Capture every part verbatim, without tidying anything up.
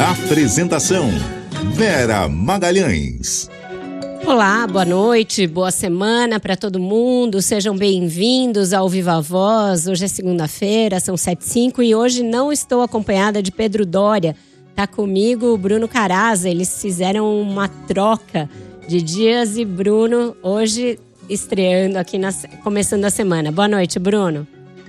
Apresentação: Vera Magalhães. Olá, boa noite, boa semana para todo mundo. Sejam bem-vindos ao Viva Voz. Hoje é segunda-feira, são sete e cinco e hoje não estou acompanhada de Pedro Doria. Tá comigo o Bruno Caraza. Eles fizeram uma troca de dias e Bruno hoje estreando aqui, na, começando a semana. Boa noite, Bruno.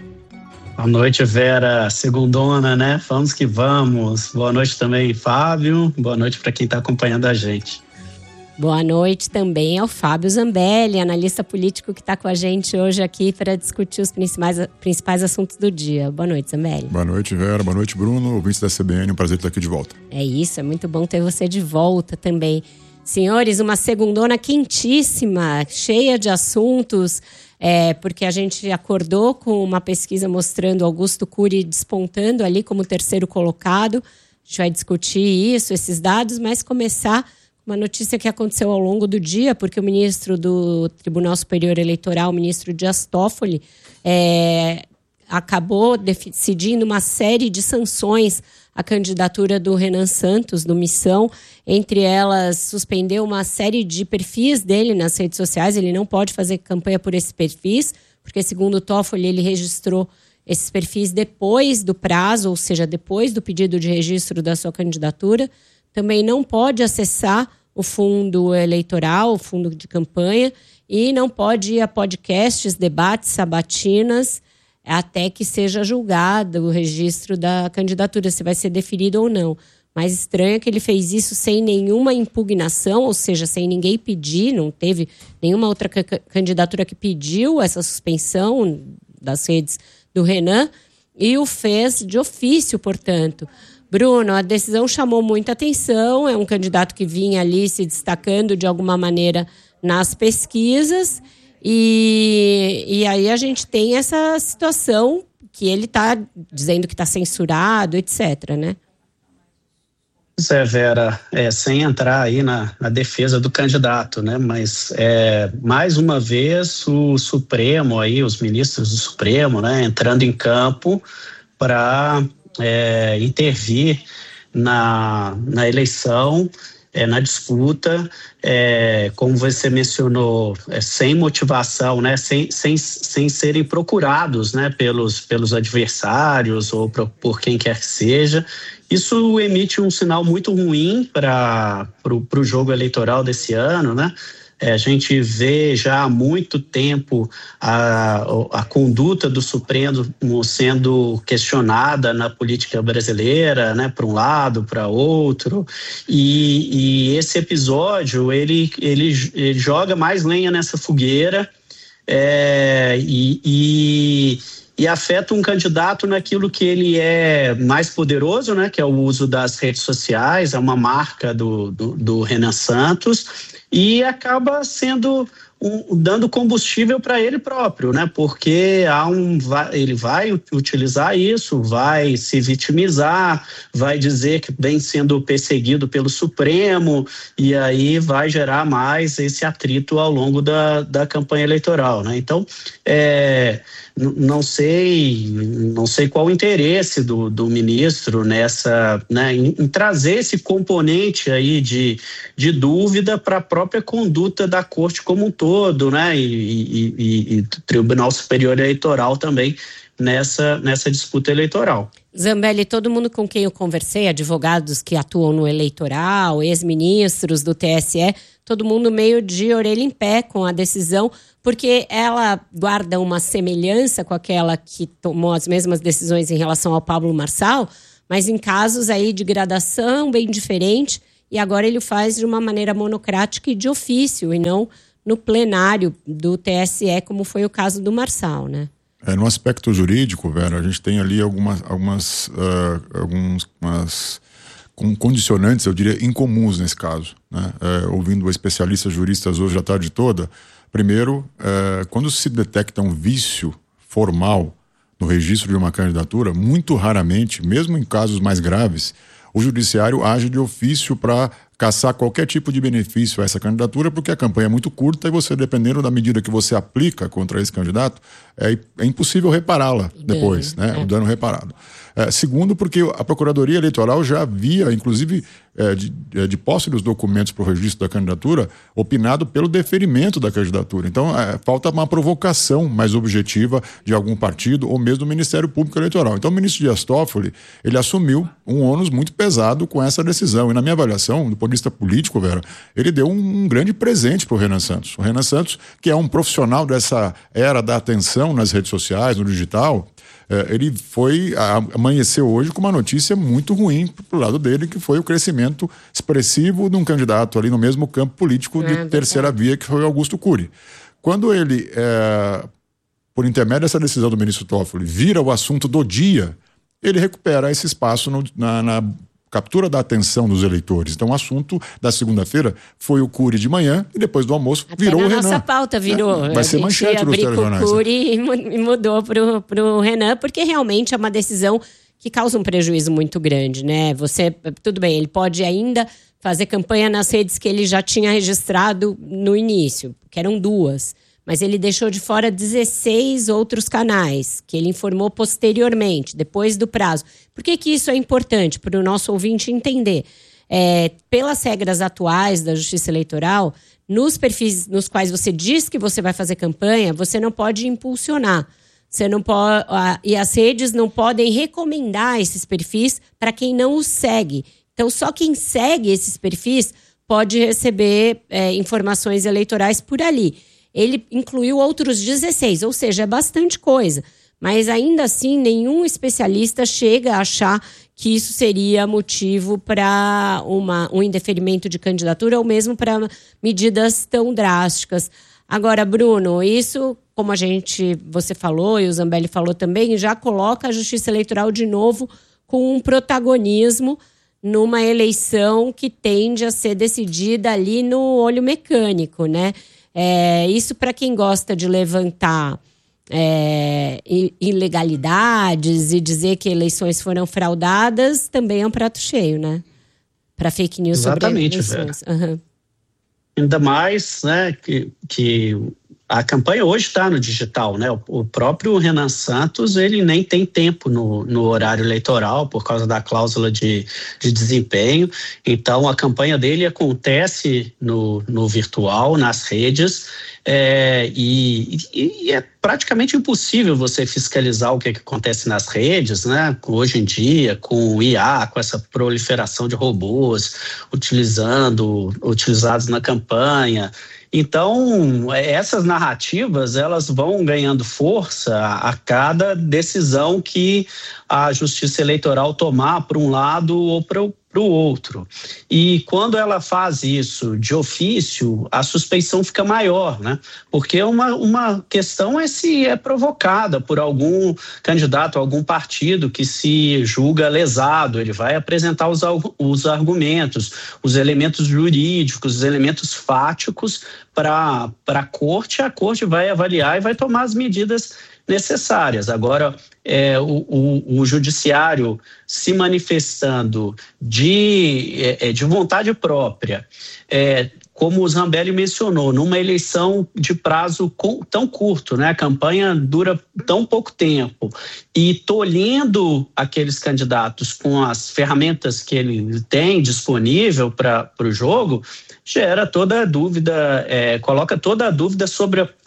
Boa noite, Vera. Segundona, né? Vamos que vamos. Boa noite também, Fábio. Boa noite para quem está acompanhando a gente. Boa noite também ao Fábio Zambelli, analista político que está com a gente hoje aqui para discutir os principais, principais assuntos do dia. Boa noite, Zambelli. Boa noite, Vera. Boa noite, Bruno. Ouvintes da C B N, um prazer estar aqui de volta. É isso, é muito bom ter você de volta também. Senhores, uma segundona quentíssima, cheia de assuntos, é, porque a gente acordou com uma pesquisa mostrando Augusto Cury despontando ali como terceiro colocado. A gente vai discutir isso, esses dados, mas começar uma notícia que aconteceu ao longo do dia, porque o ministro do Tribunal Superior Eleitoral, o ministro Dias Toffoli, é, acabou decidindo uma série de sanções à candidatura do Renan Santos, do Missão. Entre elas, suspendeu uma série de perfis dele nas redes sociais. Ele não pode fazer campanha por esses perfis, porque, segundo o Toffoli, ele registrou esses perfis depois do prazo, ou seja, depois do pedido de registro da sua candidatura. Também não pode acessar o fundo eleitoral, o fundo de campanha, e não pode ir a podcasts, debates, sabatinas, até que seja julgado o registro da candidatura, se vai ser deferido ou não. Mas estranho é que ele fez isso sem nenhuma impugnação, ou seja, sem ninguém pedir, não teve nenhuma outra c- candidatura que pediu essa suspensão das redes do Renan, e o fez de ofício, portanto. Bruno, a decisão chamou muita atenção, é um candidato que vinha ali se destacando de alguma maneira nas pesquisas, e, e aí a gente tem essa situação que ele está dizendo que está censurado, etc, né? Pois é, Vera, é, sem entrar aí na, na defesa do candidato, né? Mas é, mais uma vez o Supremo aí, os ministros do Supremo, né, entrando em campo para É, intervir na, na eleição, é, na disputa, é, como você mencionou, é, sem motivação, né, sem, sem, sem serem procurados, né, pelos, pelos adversários ou por, por quem quer que seja. Isso emite um sinal muito ruim para o jogo eleitoral desse ano, né? É, a gente vê já há muito tempo a, a conduta do Supremo sendo questionada na política brasileira, né, para um lado, para outro, e, e esse episódio ele, ele, ele joga mais lenha nessa fogueira é, e, e, e afeta um candidato naquilo que ele é mais poderoso, né, que é o uso das redes sociais, é uma marca do, do, do Renan Santos, e acaba sendo um, dando combustível para ele próprio, né? Porque há um, ele vai utilizar isso, vai se vitimizar, vai dizer que vem sendo perseguido pelo Supremo, e aí vai gerar mais esse atrito ao longo da, da campanha eleitoral, né? Então, é, não sei, não sei qual o interesse do, do ministro nessa, né, em, em trazer esse componente aí de, de dúvida para a própria conduta da corte como um todo, né, e, e, e, e do Tribunal Superior Eleitoral também nessa, nessa disputa eleitoral. Zambelli, todo mundo com quem eu conversei, advogados que atuam no eleitoral, ex-ministros do T S E, todo mundo meio de orelha em pé com a decisão, porque ela guarda uma semelhança com aquela que tomou as mesmas decisões em relação ao Pablo Marçal, mas em casos aí de gradação bem diferente, e agora ele o faz de uma maneira monocrática e de ofício, e não no plenário do T S E, como foi o caso do Marçal, né? É, no aspecto jurídico, Vera, a gente tem ali algumas, algumas, uh, algumas com condicionantes, eu diria, incomuns nesse caso, né? É, ouvindo especialistas juristas hoje a tarde toda, primeiro, é, quando se detecta um vício formal no registro de uma candidatura, muito raramente, mesmo em casos mais graves, o judiciário age de ofício para caçar qualquer tipo de benefício a essa candidatura, porque a campanha é muito curta e você, dependendo da medida que você aplica contra esse candidato, é, é impossível repará-la depois, né? É. O dano reparado. É, segundo, porque a Procuradoria Eleitoral já havia, inclusive, é, de, de posse dos documentos para o registro da candidatura, opinado pelo deferimento da candidatura. Então, é, falta uma provocação mais objetiva de algum partido ou mesmo do Ministério Público Eleitoral. Então, o ministro Dias Toffoli, ele assumiu um ônus muito pesado com essa decisão. E, na minha avaliação, do ponto de vista político, Vera, ele deu um, um grande presente para o Renan Santos. O Renan Santos, que é um profissional dessa era da atenção nas redes sociais, no digital, é, ele foi, amanheceu hoje com uma notícia muito ruim pro lado dele, que foi o crescimento expressivo de um candidato ali no mesmo campo político de é, terceira via, que foi Augusto Cury. Quando ele, é, por intermédio dessa decisão do ministro Toffoli, vira o assunto do dia, ele recupera esse espaço no, na, na captura da atenção dos eleitores. Então, o assunto da segunda-feira foi o Cury de manhã e depois do almoço até virou o Renan. Nossa pauta virou. É, vai ser manchete nos telejornais. O Cury e mudou pro, pro Renan, porque realmente é uma decisão que causa um prejuízo muito grande, né? Você, tudo bem, ele pode ainda fazer campanha nas redes que ele já tinha registrado no início, que eram duas. Mas ele deixou de fora dezesseis outros canais, que ele informou posteriormente, depois do prazo. Por que que isso é importante para o nosso ouvinte entender? É, pelas regras atuais da Justiça Eleitoral, nos perfis nos quais você diz que você vai fazer campanha, você não pode impulsionar. Você não pode, e as redes não podem recomendar esses perfis para quem não os segue. Então, só quem segue esses perfis pode receber é, informações eleitorais por ali. Ele incluiu outros dezesseis, ou seja, é bastante coisa. Mas ainda assim, nenhum especialista chega a achar que isso seria motivo para um indeferimento de candidatura ou mesmo para medidas tão drásticas. Agora, Bruno, isso, como a gente, você falou e o Zambelli falou também, já coloca a Justiça Eleitoral de novo com um protagonismo numa eleição que tende a ser decidida ali no olho mecânico, né? É, isso para quem gosta de levantar é, ilegalidades e dizer que eleições foram fraudadas, também é um prato cheio, né? Para fake news. Exatamente, sobre eleições. Uhum. Ainda mais, né, que, que a campanha hoje está no digital, né? O, o próprio Renan Santos, ele nem tem tempo no, no horário eleitoral por causa da cláusula de, de desempenho. Então, a campanha dele acontece no, no virtual, nas redes, é, e, e é praticamente impossível você fiscalizar o que, que acontece nas redes, né? Hoje em dia, com o I A, com essa proliferação de robôs utilizando, utilizados na campanha. Então, essas narrativas, elas vão ganhando força a cada decisão que a Justiça Eleitoral tomar para um lado ou para o outro. E quando ela faz isso de ofício, a suspeição fica maior, né? Porque uma, uma questão é se é provocada por algum candidato, algum partido que se julga lesado, ele vai apresentar os, os argumentos, os elementos jurídicos, os elementos fáticos para a corte, a corte vai avaliar e vai tomar as medidas necessárias. Agora, é, o, o, o judiciário se manifestando de, é, de vontade própria, é, como o Zambelli mencionou, numa eleição de prazo tão curto, né? A campanha dura tão pouco tempo, e tolhendo aqueles candidatos com as ferramentas que ele tem disponível para o jogo, gera toda a dúvida, é, coloca toda a dúvida sobre a,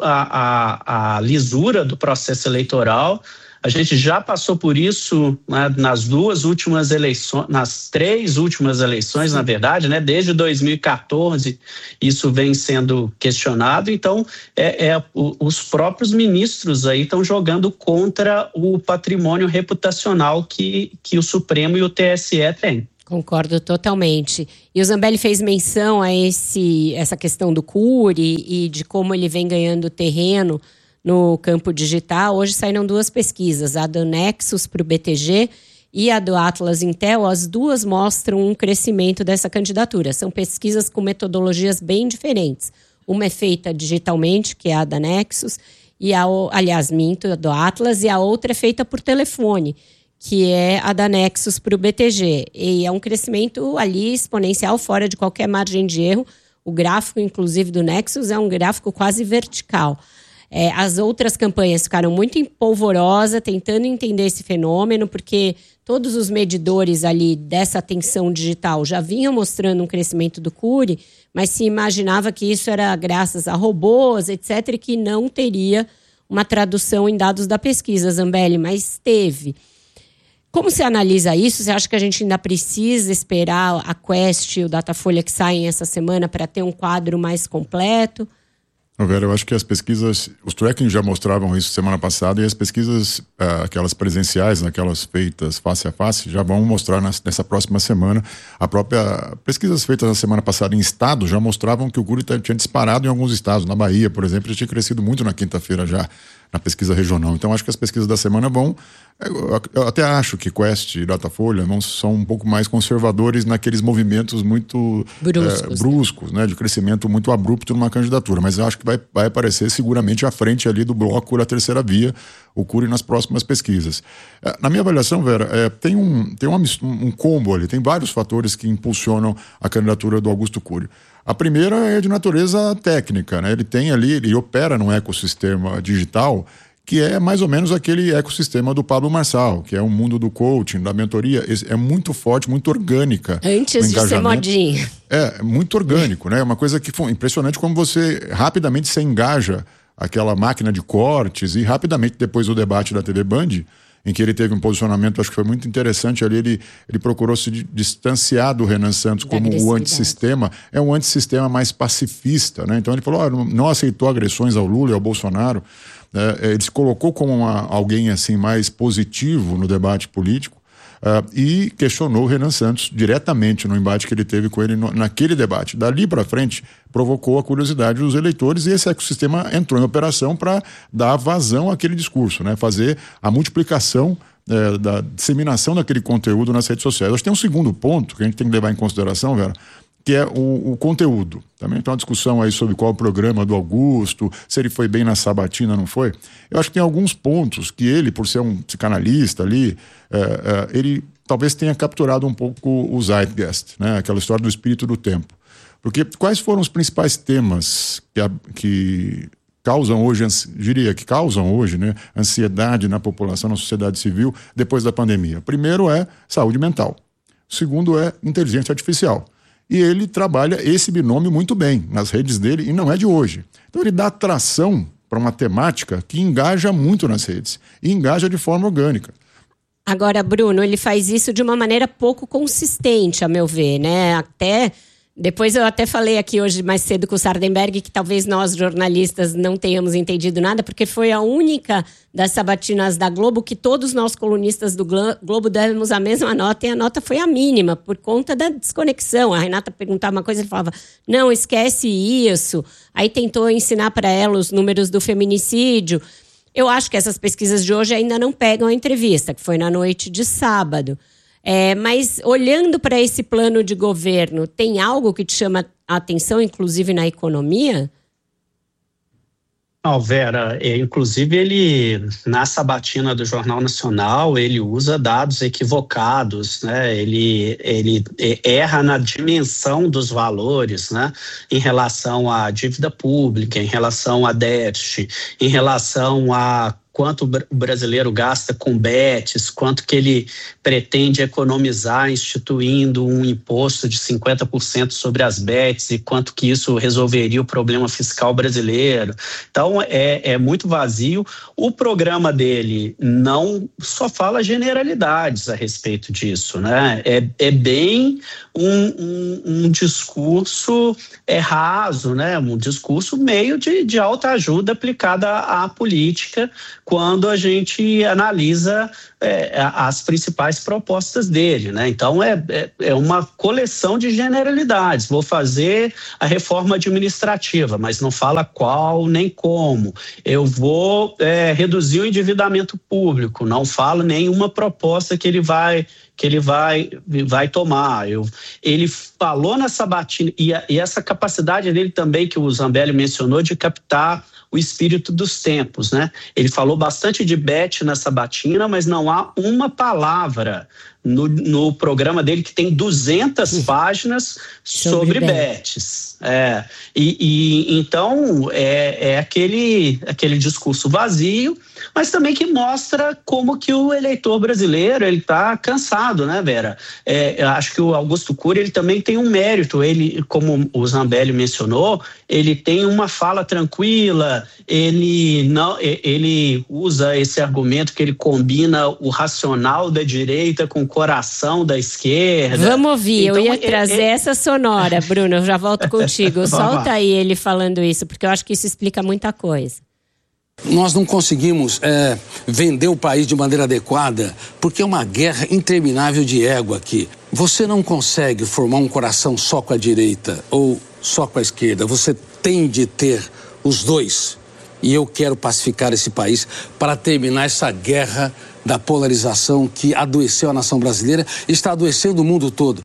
a, a lisura do processo eleitoral. A gente já passou por isso, né, nas duas últimas eleições, nas três últimas eleições, na verdade, né, desde dois mil e quatorze, isso vem sendo questionado. Então, é, é, os próprios ministros aí estão jogando contra o patrimônio reputacional que, que o Supremo e o T S E têm. Concordo totalmente. E o Zambelli fez menção a esse, essa questão do Cury e de como ele vem ganhando terreno no campo digital. Hoje saíram duas pesquisas, a do Nexus para o B T G e a do Atlas Intel. As duas mostram um crescimento dessa candidatura. São pesquisas com metodologias bem diferentes. Uma é feita digitalmente, que é a da Nexus, e a, aliás, minto, a do Atlas, e a outra é feita por telefone, que é a da Nexus para o B T G. E é um crescimento ali exponencial, fora de qualquer margem de erro. O gráfico, inclusive, do Nexus é um gráfico quase vertical. É, as outras campanhas ficaram muito empolvorosas, tentando entender esse fenômeno, porque todos os medidores ali dessa atenção digital já vinham mostrando um crescimento do Cury, mas se imaginava que isso era graças a robôs, etcétera, e que não teria uma tradução em dados da pesquisa, Zambelli, mas teve. Como você analisa isso? Você acha que a gente ainda precisa esperar a Quest e o Datafolha que saem essa semana para ter um quadro mais completo? Vera, eu acho que as pesquisas, os tracking já mostravam isso semana passada, e as pesquisas, uh, aquelas presenciais, aquelas feitas face a face, já vão mostrar nas, nessa próxima semana. A própria pesquisas feitas na semana passada em estado já mostravam que o Cury tinha disparado em alguns estados. Na Bahia, por exemplo, ele tinha crescido muito na quinta-feira já, na pesquisa regional. Então, acho que as pesquisas da semana vão... Eu, eu até acho que Quest e Datafolha não são um pouco mais conservadores naqueles movimentos muito bruscos, é, bruscos né, de crescimento muito abrupto numa candidatura, mas eu acho que vai, vai aparecer seguramente à frente ali do bloco da terceira via, o Cury nas próximas pesquisas. É, na minha avaliação, Vera, é, tem, um, tem uma, um combo ali, tem vários fatores que impulsionam a candidatura do Augusto Cury. A primeira é de natureza técnica, né? Ele tem ali, ele opera num ecossistema digital que é mais ou menos aquele ecossistema do Pablo Marçal, que é um mundo do coaching, da mentoria, é muito forte, muito orgânica. Antes de ser modinha. É, muito orgânico, né? Uma coisa que foi impressionante como você rapidamente se engaja aquela máquina de cortes e rapidamente depois do debate da T V Band, em que ele teve um posicionamento, acho que foi muito interessante ali, ele, ele procurou se distanciar do Renan Santos como o antissistema, é um antissistema mais pacifista, né? Então ele falou, oh, não aceitou agressões ao Lula e ao Bolsonaro, é, ele se colocou como uma, alguém assim mais positivo no debate político, uh, e questionou o Renan Santos diretamente no embate que ele teve com ele no, naquele debate. Dali para frente provocou a curiosidade dos eleitores e esse ecossistema entrou em operação para dar vazão àquele discurso, né? Fazer a multiplicação é, da disseminação daquele conteúdo nas redes sociais. Acho que tem um segundo ponto que a gente tem que levar em consideração, Vera, que é o, o conteúdo. Também tem uma discussão aí sobre qual é o programa do Augusto, se ele foi bem na sabatina, não foi. Eu acho que tem alguns pontos que ele, por ser um psicanalista ali, é, é, ele talvez tenha capturado um pouco o zeitgeist, né? Aquela história do espírito do tempo. Porque quais foram os principais temas que, a, que causam hoje, diria que causam hoje, né, ansiedade na população, na sociedade civil, depois da pandemia? Primeiro é saúde mental. Segundo é inteligência artificial. E ele trabalha esse binômio muito bem nas redes dele e não é de hoje. Então ele dá atração para uma temática que engaja muito nas redes e engaja de forma orgânica. Agora, Bruno, ele faz isso de uma maneira pouco consistente, a meu ver, né? Até... Depois eu até falei aqui hoje mais cedo com o Sardenberg que talvez nós jornalistas não tenhamos entendido nada, porque foi a única das sabatinas da Globo que todos nós colunistas do Globo demos a mesma nota e a nota foi a mínima, por conta da desconexão. A Renata perguntava uma coisa e ele falava, não, esquece isso. Aí tentou ensinar para ela os números do feminicídio. Eu acho que essas pesquisas de hoje ainda não pegam a entrevista, que foi na noite de sábado. É, mas olhando para esse plano de governo, tem algo que te chama a atenção, inclusive na economia? Não, Vera, é, inclusive ele, na sabatina do Jornal Nacional, ele usa dados equivocados, né? Ele, ele erra na dimensão dos valores, né? Em relação à dívida pública, em relação a déficit, em relação a quanto o brasileiro gasta com bets, quanto que ele pretende economizar instituindo um imposto de cinquenta por cento sobre as bets e quanto que isso resolveria o problema fiscal brasileiro. Então, é, é muito vazio. O programa dele não só fala generalidades a respeito disso, né? É, é bem um, um, um discurso é, raso, né? Um discurso meio de, de autoajuda aplicada à, à política, quando a gente analisa é, as principais propostas dele, né? Então é, é, é uma coleção de generalidades. Vou fazer a reforma administrativa, mas não fala qual nem como. Eu vou é, reduzir o endividamento público, não fala nenhuma proposta que ele vai que ele vai, vai tomar. Eu, ele falou na sabatina, e, a, e essa capacidade dele também, que o Zambelli mencionou, de captar o espírito dos tempos, né? Ele falou bastante de Beth na sabatina, mas não há uma palavra no, no programa dele que tem duzentas páginas sobre, sobre Beths. É, e, e então é, é aquele, aquele discurso vazio, mas também que mostra como que o eleitor brasileiro ele está cansado, né, Vera? É, eu acho que o Augusto Cury ele também tem um mérito. Ele, como o Zambelli mencionou, ele tem uma fala tranquila. Ele não, ele usa esse argumento que ele combina o racional da direita com o coração da esquerda. Vamos ouvir. Então, eu ia é, trazer é... essa sonora, Bruno. Eu já volto contigo. Solta aí ele falando isso, porque eu acho que isso explica muita coisa. Nós não conseguimos é, vender o país de maneira adequada porque é uma guerra interminável de ego aqui. Você não consegue formar um coração só com a direita ou só com a esquerda. Você tem de ter os dois. E eu quero pacificar esse país para terminar essa guerra da polarização que adoeceu a nação brasileira e está adoecendo o mundo todo.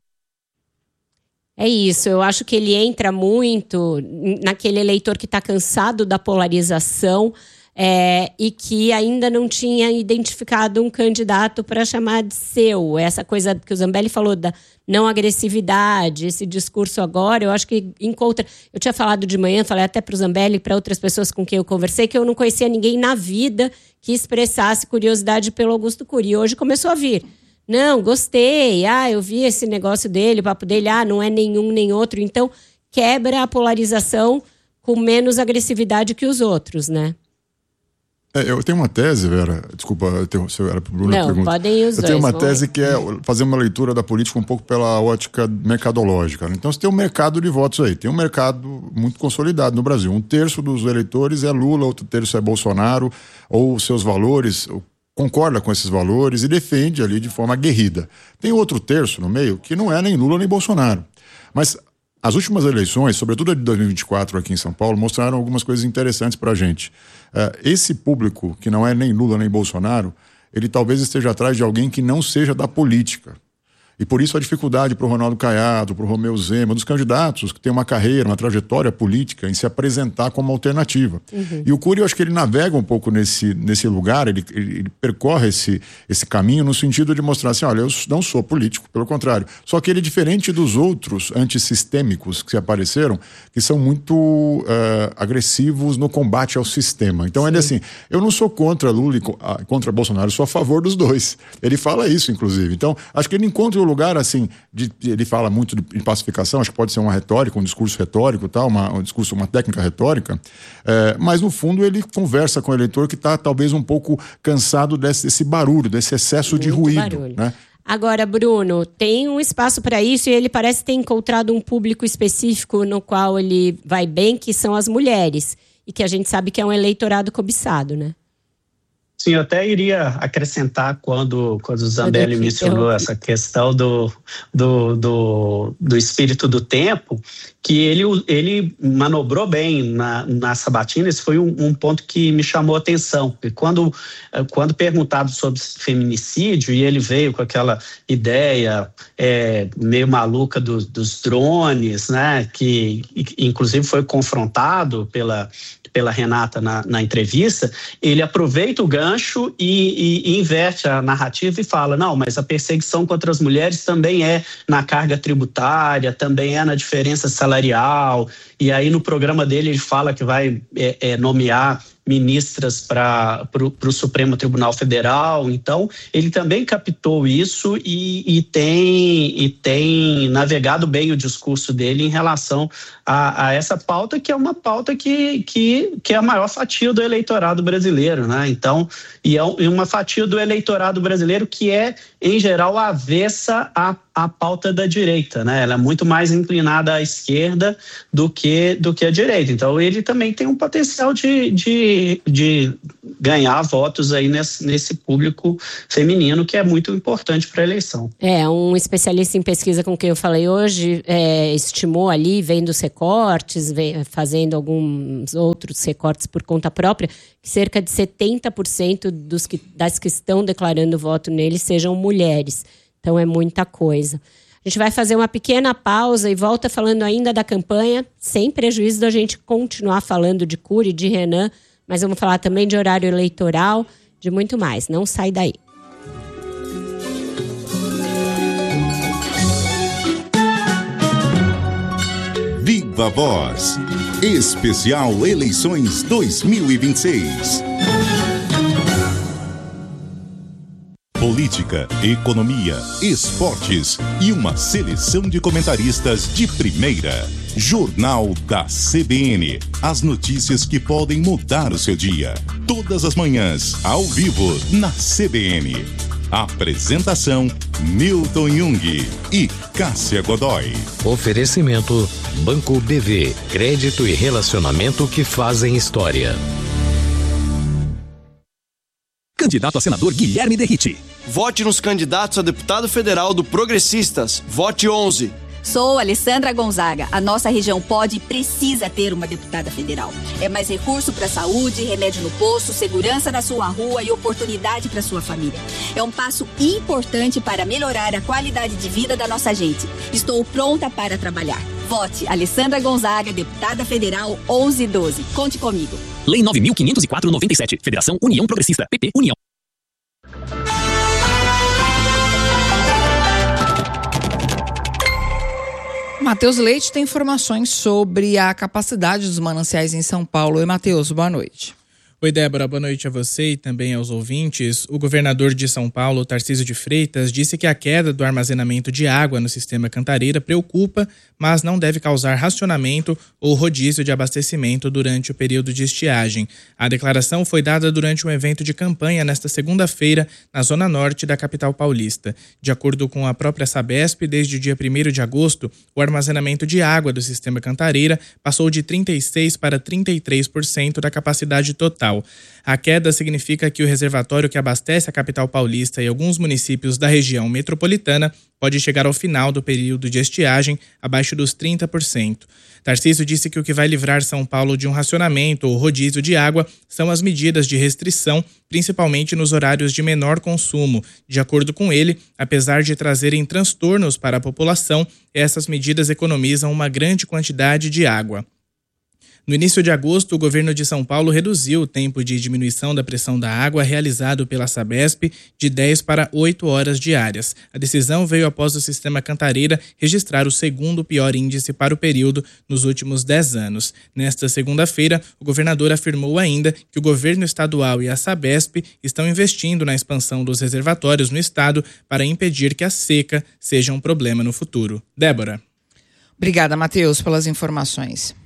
É isso, eu acho que ele entra muito naquele eleitor que está cansado da polarização é, e que ainda não tinha identificado um candidato para chamar de seu. Essa coisa que o Zambelli falou da não agressividade, esse discurso agora, eu acho que encontra... Eu tinha falado de manhã, falei até para o Zambelli e para outras pessoas com quem eu conversei, que eu não conhecia ninguém na vida que expressasse curiosidade pelo Augusto Cury. E hoje começou a vir. Não, gostei, ah, eu vi esse negócio dele, o papo dele, ah, não é nenhum nem outro. Então, quebra a polarização com menos agressividade que os outros, né? É, eu tenho uma tese, Vera, desculpa, eu tenho, se eu era pro Bruno Não, pergunta. podem ir os Eu dois, tenho uma vão tese aí. que é fazer uma leitura da política um pouco pela ótica mercadológica. Então, você tem um mercado de votos aí, tem um mercado muito consolidado no Brasil. Um terço dos eleitores é Lula, outro terço é Bolsonaro, ou seus valores... concorda com esses valores e defende ali de forma aguerrida. Tem outro terço no meio que não é nem Lula nem Bolsonaro. Mas as últimas eleições, sobretudo a de dois mil e vinte e quatro aqui em São Paulo, mostraram algumas coisas interessantes para a gente. Uh, esse público, que não é nem Lula nem Bolsonaro, ele talvez esteja atrás de alguém que não seja da política. E por isso a dificuldade para o Ronaldo Caiado, para o Romeu Zema, dos candidatos que têm uma carreira, uma trajetória política em se apresentar como alternativa. Uhum. E o Cury, eu acho que ele navega um pouco nesse, nesse lugar, ele, ele, ele percorre esse, esse caminho no sentido de mostrar assim, olha, eu não sou político, pelo contrário. Só que ele é diferente dos outros antissistêmicos que se apareceram, que são muito uh, agressivos no combate ao sistema. Então Sim. ele é assim, eu não sou contra Lula e contra Bolsonaro, eu sou a favor dos dois. Ele fala isso, inclusive. Então, acho que ele encontra um lugar assim, de, ele fala muito de pacificação, acho que pode ser uma retórica, um discurso retórico, tal, uma, um discurso, uma técnica retórica, é, mas no fundo ele conversa com o eleitor que está talvez um pouco cansado desse, desse barulho, desse excesso muito de ruído. Né? Agora, Bruno, tem um espaço para isso e ele parece ter encontrado um público específico no qual ele vai bem, que são as mulheres, e que a gente sabe que é um eleitorado cobiçado, né? Sim, eu até iria acrescentar quando, quando o Zambelli mencionou essa questão do, do, do, do espírito do tempo, que ele, ele manobrou bem na, na sabatina. Esse foi um, um ponto que me chamou a atenção. E quando, quando perguntado sobre feminicídio, e ele veio com aquela ideia é, meio maluca do, dos drones, né, que inclusive foi confrontado pela... pela Renata na, na entrevista, ele aproveita o gancho e, e, e inverte a narrativa e fala, não, mas a perseguição contra as mulheres também é na carga tributária, também é na diferença salarial, e aí no programa dele ele fala que vai é, é, nomear ministras para o Supremo Tribunal Federal. Então, ele também captou isso e, e, tem, e tem navegado bem o discurso dele em relação a, a essa pauta, que é uma pauta que, que, que é a maior fatia do eleitorado brasileiro, né? Então, e é uma fatia do eleitorado brasileiro que é, em geral, avessa a a pauta da direita, né? Ela é muito mais inclinada à esquerda do que, do que à direita. Então, ele também tem um potencial de, de, de ganhar votos aí nesse, nesse público feminino, que é muito importante para a eleição. É, um especialista em pesquisa com quem eu falei hoje é, estimou ali, vendo os recortes, vem, fazendo alguns outros recortes por conta própria, que cerca de setenta por cento dos que, das que estão declarando voto nele sejam mulheres. Então é muita coisa. A gente vai fazer uma pequena pausa e volta falando ainda da campanha, sem prejuízo da gente continuar falando de Cury, de Renan, mas vamos falar também de horário eleitoral, de muito mais. Não sai daí. Viva Voz. Especial Eleições dois mil e vinte e seis. Política, economia, esportes e uma seleção de comentaristas de primeira. Jornal da C B N. As notícias que podem mudar o seu dia. Todas as manhãs, ao vivo, na C B N. Apresentação: Milton Jung e Cássia Godoy. Oferecimento: Banco B V. Crédito e relacionamento que fazem história. Candidato a senador Guilherme Derrite. Vote nos candidatos a deputado federal do Progressistas. Vote onze. Sou Alessandra Gonzaga. A nossa região pode e precisa ter uma deputada federal. É mais recurso para saúde, remédio no posto, segurança na sua rua e oportunidade para sua família. É um passo importante para melhorar a qualidade de vida da nossa gente. Estou pronta para trabalhar. Vote Alessandra Gonzaga, deputada federal onze doze. Conte comigo. Lei nove mil quinhentos e quatro, noventa e sete. Federação União Progressista. P P União. Matheus Leite tem informações sobre a capacidade dos mananciais em São Paulo. Oi, Matheus, boa noite. Oi, Débora, boa noite a você e também aos ouvintes. O governador de São Paulo, Tarcísio de Freitas, disse que a queda do armazenamento de água no sistema Cantareira preocupa, mas não deve causar racionamento ou rodízio de abastecimento durante o período de estiagem. A declaração foi dada durante um evento de campanha nesta segunda-feira na zona norte da capital paulista. De acordo com a própria Sabesp, desde o dia primeiro de agosto, o armazenamento de água do sistema Cantareira passou de trinta e seis por cento para trinta e três por cento da capacidade total. A queda significa que o reservatório que abastece a capital paulista e alguns municípios da região metropolitana pode chegar ao final do período de estiagem abaixo dos trinta por cento. Tarcísio disse que o que vai livrar São Paulo de um racionamento ou rodízio de água são as medidas de restrição, principalmente nos horários de menor consumo. De acordo com ele, apesar de trazerem transtornos para a população, essas medidas economizam uma grande quantidade de água. No início de agosto, o governo de São Paulo reduziu o tempo de diminuição da pressão da água realizado pela Sabesp de dez para oito horas diárias. A decisão veio após o sistema Cantareira registrar o segundo pior índice para o período nos últimos dez anos. Nesta segunda-feira, o governador afirmou ainda que o governo estadual e a Sabesp estão investindo na expansão dos reservatórios no estado para impedir que a seca seja um problema no futuro. Débora. Obrigada, Matheus, pelas informações.